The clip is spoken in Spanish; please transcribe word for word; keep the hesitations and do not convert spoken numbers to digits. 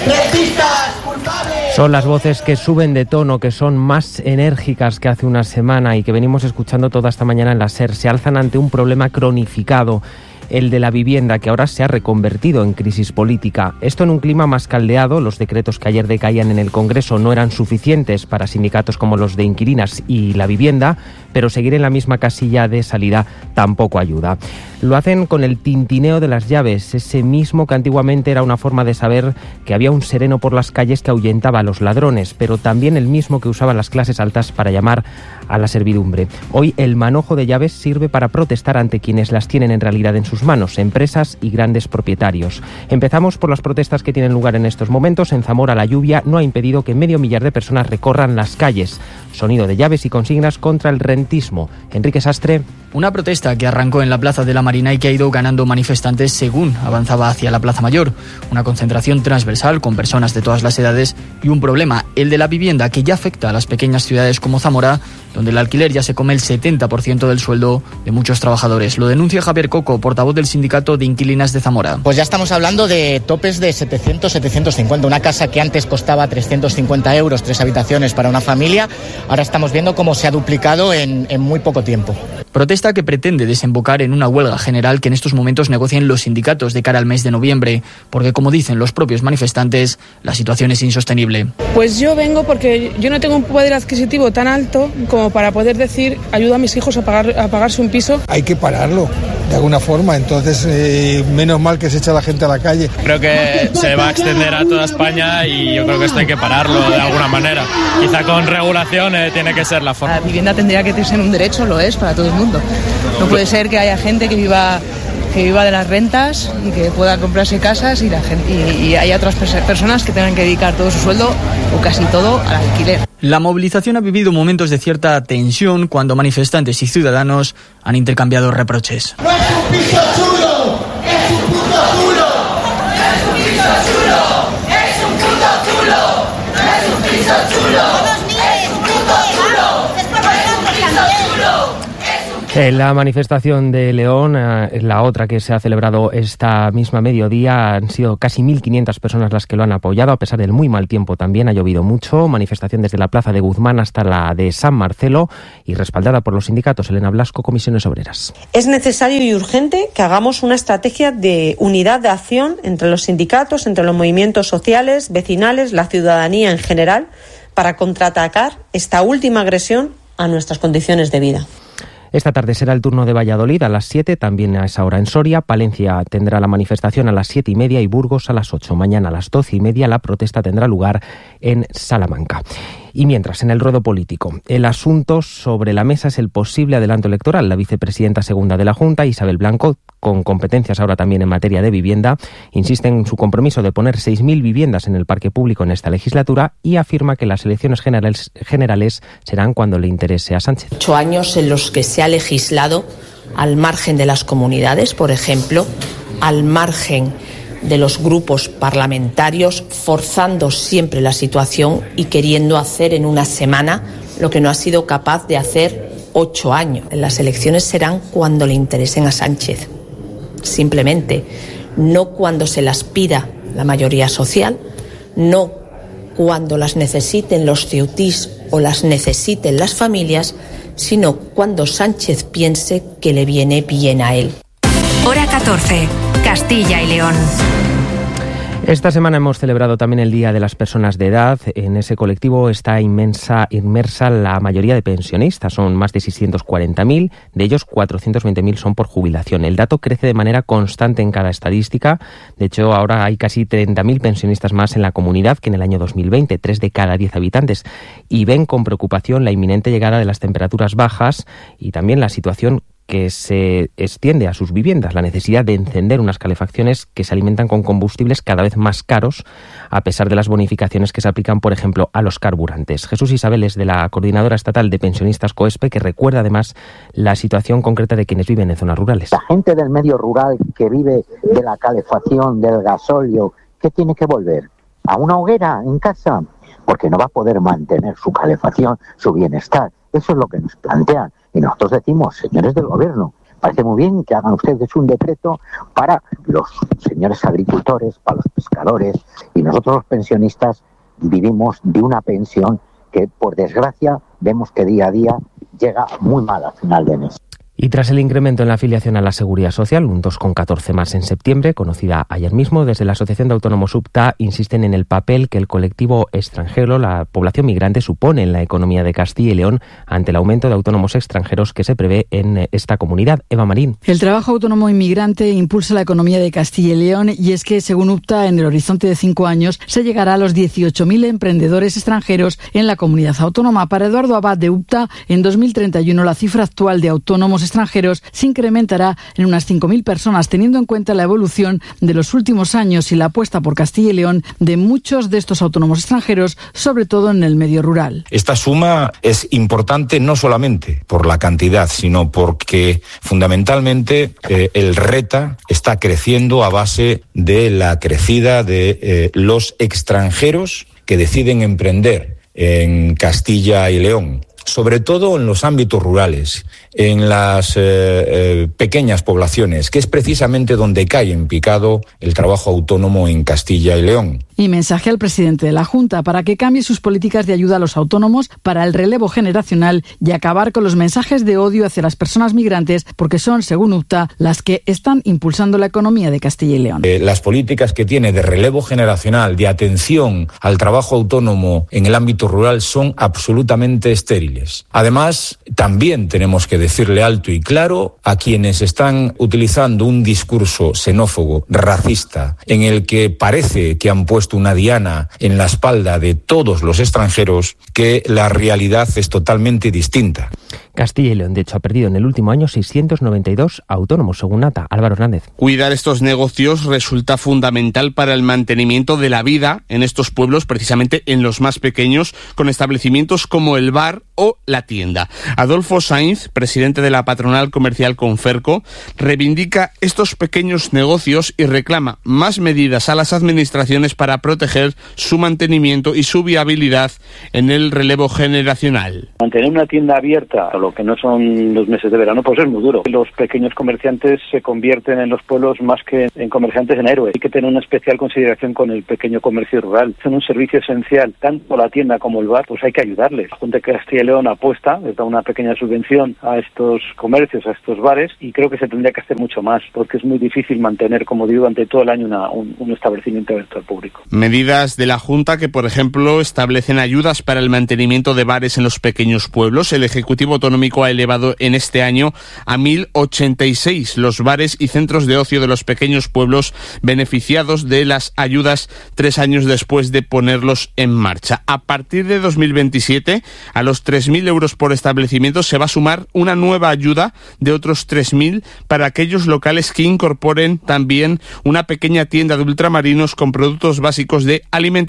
Son las voces que suben de tono, que son más enérgicas que hace una semana y que venimos escuchando toda esta mañana en la SER. Se alzan ante un problema cronificado, el de la vivienda, que ahora se ha reconvertido en crisis política. Esto en un clima más caldeado. Los decretos que ayer decaían en el Congreso no eran suficientes para sindicatos como los de inquilinas y la vivienda, pero seguir en la misma casilla de salida tampoco ayuda. Lo hacen con el tintineo de las llaves, ese mismo que antiguamente era una forma de saber que había un sereno por las calles que ahuyentaba a los ladrones, pero también el mismo que usaban las clases altas para llamar a la servidumbre. Hoy el manojo de llaves sirve para protestar ante quienes las tienen en realidad en sus manos, empresas y grandes propietarios. Empezamos por las protestas que tienen lugar en estos momentos. En Zamora la lluvia no ha impedido que medio millar de personas recorran las calles. Sonido de llaves y consignas contra el rentismo. Enrique Sastre. Una protesta que arrancó en la Plaza de la Marina y que ha ido ganando manifestantes según avanzaba hacia la Plaza Mayor. Una concentración transversal con personas de todas las edades y un problema, el de la vivienda, que ya afecta a las pequeñas ciudades como Zamora, donde el alquiler ya se come el setenta por ciento del sueldo de muchos trabajadores. Lo denuncia Javier Coco, portavoz del sindicato de inquilinas de Zamora. Pues ya estamos hablando de topes de setecientos, setecientos cincuenta. Una casa que antes costaba trescientos cincuenta euros, tres habitaciones para una familia, ahora estamos viendo cómo se ha duplicado en, en muy poco tiempo. Protesta que pretende desembocar en una huelga general que en estos momentos negocian los sindicatos de cara al mes de noviembre, porque como dicen los propios manifestantes, la situación es insostenible. Pues yo vengo porque yo no tengo un poder adquisitivo tan alto como para poder decir ayuda a mis hijos a pagar a pagarse un piso. Hay que pararlo de alguna forma, entonces eh, menos mal que se echa la gente a la calle. Creo que se va a extender a toda España y yo creo que esto hay que pararlo de alguna manera. Quizá con regulación eh, tiene que ser la forma. La vivienda tendría que ser un derecho, lo es para todo el mundo. No puede ser que haya gente que viva que viva de las rentas y que pueda comprarse casas y, la gente, y, y haya otras personas que tengan que dedicar todo su sueldo o casi todo al alquiler. La movilización ha vivido momentos de cierta tensión cuando manifestantes y ciudadanos han intercambiado reproches. ¡No es un piso chulo! ¡Es un puto culo! ¡No es un piso chulo! ¡Es un puto culo! ¡No es un piso chulo! ¡Es un puto culo! ¡Es un piso chulo! En la manifestación de León, la otra que se ha celebrado esta misma mediodía, han sido casi mil quinientas personas las que lo han apoyado, a pesar del muy mal tiempo también, ha llovido mucho. Manifestación desde la Plaza de Guzmán hasta la de San Marcelo y respaldada por los sindicatos. Elena Blasco, Comisiones Obreras. Es necesario y urgente que hagamos una estrategia de unidad de acción entre los sindicatos, entre los movimientos sociales, vecinales, la ciudadanía en general, para contraatacar esta última agresión a nuestras condiciones de vida. Esta tarde será el turno de Valladolid a las siete, también a esa hora en Soria. Palencia tendrá la manifestación a las siete y media y Burgos a las ocho. Mañana a las doce y media la protesta tendrá lugar en Salamanca. Y mientras, en el ruedo político, el asunto sobre la mesa es el posible adelanto electoral. La vicepresidenta segunda de la Junta, Isabel Blanco, con competencias ahora también en materia de vivienda, insiste en su compromiso de poner seis mil viviendas en el parque público en esta legislatura y afirma que las elecciones generales, generales serán cuando le interese a Sánchez. Ocho años en los que se ha legislado al margen de las comunidades, por ejemplo, al margen de los grupos parlamentarios, forzando siempre la situación y queriendo hacer en una semana lo que no ha sido capaz de hacer ocho años. Las elecciones serán cuando le interesen a Sánchez, simplemente, no cuando se las pida la mayoría social, no cuando las necesiten los ceutís o las necesiten las familias, sino cuando Sánchez piense que le viene bien a él. Hora catorce, Castilla y León. Esta semana hemos celebrado también el Día de las Personas de Edad. En ese colectivo está inmensa, inmersa la mayoría de pensionistas. Son más de seiscientos cuarenta mil, de ellos cuatrocientos veinte mil son por jubilación. El dato crece de manera constante en cada estadística. De hecho, ahora hay casi treinta mil pensionistas más en la comunidad que en el año dos mil veinte, tres de cada diez habitantes. Y ven con preocupación la inminente llegada de las temperaturas bajas y también la situación que se extiende a sus viviendas, la necesidad de encender unas calefacciones que se alimentan con combustibles cada vez más caros, a pesar de las bonificaciones que se aplican, por ejemplo, a los carburantes. Jesús Isabel es de la Coordinadora Estatal de Pensionistas COESPE, que recuerda además la situación concreta de quienes viven en zonas rurales. La gente del medio rural que vive de la calefacción, del gasóleo, ¿qué tiene que volver? ¿A una hoguera en casa? Porque no va a poder mantener su calefacción, su bienestar. Eso es lo que nos plantean. Y nosotros decimos, señores del gobierno, Parece muy bien que hagan ustedes un decreto para los señores agricultores, para los pescadores, y nosotros los pensionistas vivimos de una pensión que, por desgracia, vemos que día a día llega muy mal a final de mes. Y tras el incremento en la afiliación a la Seguridad Social, un dos coma catorce más en septiembre, conocida ayer mismo, desde la Asociación de Autónomos U P T A insisten en el papel que el colectivo extranjero, la población migrante, supone en la economía de Castilla y León ante el aumento de autónomos extranjeros que se prevé en esta comunidad. Eva Marín. El trabajo autónomo inmigrante impulsa la economía de Castilla y León y es que, según U P T A, en el horizonte de cinco años se llegará a los dieciocho mil emprendedores extranjeros en la comunidad autónoma. Para Eduardo Abad de U P T A, en dos mil treinta y uno la cifra actual de autónomos extranjeros se incrementará en unas cinco mil personas, teniendo en cuenta la evolución de los últimos años y la apuesta por Castilla y León de muchos de estos autónomos extranjeros, sobre todo en el medio rural. Esta suma es importante no solamente por la cantidad, sino porque fundamentalmente eh, el RETA está creciendo a base de la crecida de eh, los extranjeros que deciden emprender en Castilla y León, sobre todo en los ámbitos rurales, en las eh, eh, pequeñas poblaciones, que es precisamente donde cae en picado el trabajo autónomo en Castilla y León. Y mensaje al presidente de la Junta para que cambie sus políticas de ayuda a los autónomos para el relevo generacional y acabar con los mensajes de odio hacia las personas migrantes, porque son, según U P T A, las que están impulsando la economía de Castilla y León. Eh, las políticas que tiene de relevo generacional, de atención al trabajo autónomo en el ámbito rural son absolutamente estériles. Además, también tenemos que decirle alto y claro a quienes están utilizando un discurso xenófobo, racista, en el que parece que han puesto una diana en la espalda de todos los extranjeros, que la realidad es totalmente distinta. Castilla y León, de hecho, ha perdido en el último año seiscientos noventa y dos autónomos, según Nata. Álvaro Hernández. Cuidar estos negocios resulta fundamental para el mantenimiento de la vida en estos pueblos, precisamente en los más pequeños, con establecimientos como el bar o la tienda. Adolfo Sainz, presidente de la patronal comercial Conferco, reivindica estos pequeños negocios y reclama más medidas a las administraciones para proteger su mantenimiento y su viabilidad en el relevo generacional. Mantener una tienda abierta a lo que no son los meses de verano pues es muy duro. Los pequeños comerciantes se convierten en los pueblos más que en comerciantes en héroes. Hay que tener una especial consideración con el pequeño comercio rural. Son un servicio esencial, tanto la tienda como el bar, pues hay que ayudarles. La Junta de Castilla y León apuesta, les da una pequeña subvención a estos comercios, a estos bares, y creo que se tendría que hacer mucho más, porque es muy difícil mantener, como digo, durante todo el año una, un, un establecimiento abierto al público. Medidas de la Junta que, por ejemplo, establecen ayudas para el mantenimiento de bares en los pequeños pueblos. El Ejecutivo Autonómico ha elevado en este año a mil ochenta y seis los bares y centros de ocio de los pequeños pueblos beneficiados de las ayudas tres años después de ponerlos en marcha. A partir de dos mil veintisiete, a los tres mil euros por establecimiento se va a sumar una nueva ayuda de otros tres mil para aquellos locales que incorporen también una pequeña tienda de ultramarinos con productos básicos de alimentación.